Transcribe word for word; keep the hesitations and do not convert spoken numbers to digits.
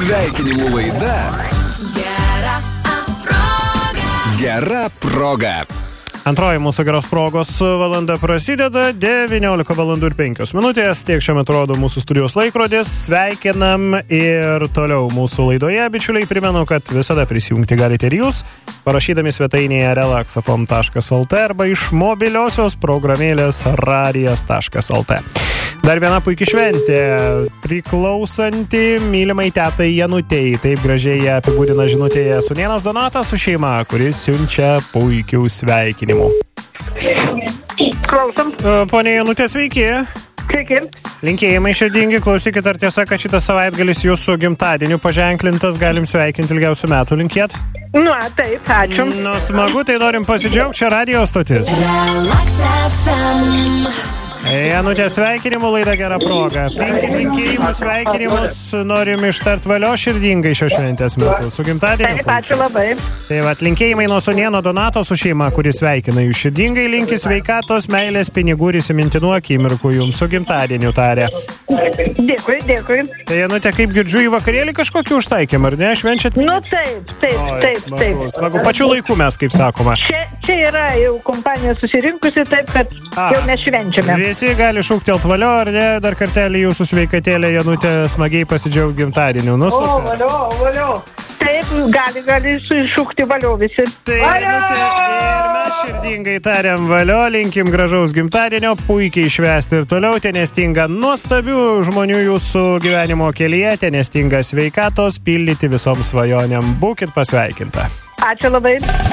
Sveikinimų laida Gera proga. Gera proga. Antroji mūsų geros progos valanda prasideda, devyniolika valandų ir penkios minutės, tiek šiuo metu rodo mūsų studijos laikrodis. Sveikinam ir toliau mūsų laidoje, bičiuliai, primenu, kad visada prisijungti galite ir jūs, parašydami svetainėje relaxafon taškas lt arba iš mobiliosios programėlės radijas taškas lt. Dar viena puikia šventė, priklausanti mylimai tetai Janutei. Taip gražiai ją apibūdina žinutėje Sūnėnas Donatas su šeima, kuris siunčia puikių sveikinimų. Klausom. Pone Janutė, sveiki. Sveiki. Linkėjimai širdingi, klausykit, ar tiesa, kad šitas savaitgalis jūsų gimtadieniu paženklintas, galim sveikinti ilgiausių metų, linkėt? Nu, taip, ačiū. Nu, smagu, tai norim pasidžiaugti, čia radio stotis. Relax F M. Janutė, sveikinimų laida Gera proga. Penki linkėjimus, sveikinimus norim ištart valio širdingai šios šventės metu. Su gimtadieniu. Taip, ačiū labai. Tai vat, linkėjimai nuo Sūnėno Donato su šeima, kuris sveikina jūs širdingai, linki sveikatos, meilės, pinigų ir įsimintinų akimirkų jums su gimtadieniu tarė. Dėkui, dėkui. Tai Janutė, kaip girdžiu, į vakarėlį kažkokį užtaikėm, ar ne? Švenčiat? Nu, taip, taip, Oi, taip, smagu, taip. Smagu, pačiu laiku mes, kaip sakoma. Čia, čia yra jau kompanija susirinkusi, taip, kad A. jau mes švenčiame. Visi gali šūktelt valio, ar ne? Dar kartelį jūsų sveikatėlė Janutė smagiai pasidžiaug gimtadieniu. Nu, O, super. valio, valio. Taip, gali, gali šūkti valio visi. Tai Janutė, ir mes širdingai tariam valio, linkim gražaus gimtadienio, puikiai švęsti ir toliau, tenestinga nuostabių žmonių jūsų gyvenimo kelyje, tenestinga sveikatos, pildyti visom svajonėm. Būkit pasveikinta. Ačiū labai.